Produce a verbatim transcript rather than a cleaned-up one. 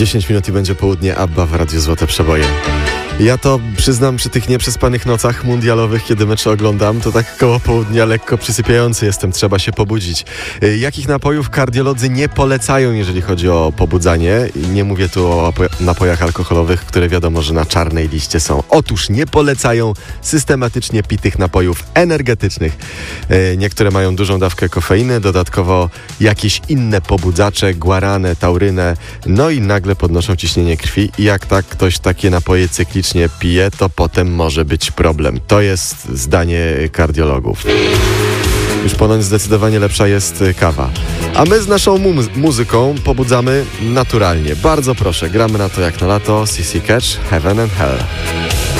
dziesięć minut i będzie południe, Abba w Radiu Złote Przeboje. Ja to przyznam, przy tych nieprzespanych nocach mundialowych, kiedy mecze oglądam, to tak koło południa lekko przysypiający jestem, trzeba się pobudzić. Jakich napojów kardiolodzy nie polecają, jeżeli chodzi o pobudzanie? Nie mówię tu o napojach alkoholowych, które wiadomo, że na czarnej liście są. Otóż nie polecają systematycznie pitych napojów energetycznych. Niektóre mają dużą dawkę kofeiny, dodatkowo jakieś inne pobudzacze, guaranę, taurynę, no i nagle podnoszą ciśnienie krwi i jak tak ktoś takie napoje cyklicznie pije, to potem może być problem. To jest zdanie kardiologów. Już ponoć zdecydowanie lepsza jest kawa. A my z naszą mu- muzyką pobudzamy naturalnie. Bardzo proszę, gramy na to jak na lato. C C Catch, Heaven and Hell.